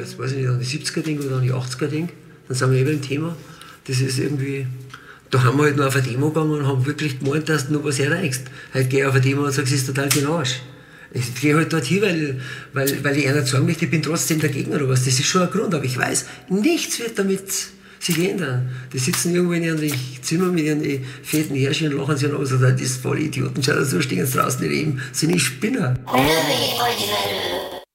jetzt weiß ich nicht, an die 70er denke oder an die 80er denke, dann sind wir eben im Thema. Das ist irgendwie, da haben wir halt noch auf eine Demo gegangen und haben wirklich gemeint, dass du noch was erreichst. Heute gehe ich auf eine Demo und sage, es ist total für den Arsch. Ich gehe halt dort hin, weil ich einer sagen möchte, ich bin trotzdem der Gegner oder was. Das ist schon ein Grund, aber ich weiß, nichts wird damit sich ändern. Die sitzen irgendwo in ihren Zimmern mit ihren fetten Härchen und lachen sich an, also das ist voll Idioten. Schau, so stehen jetzt draußen, die Reben, sind die Spinner.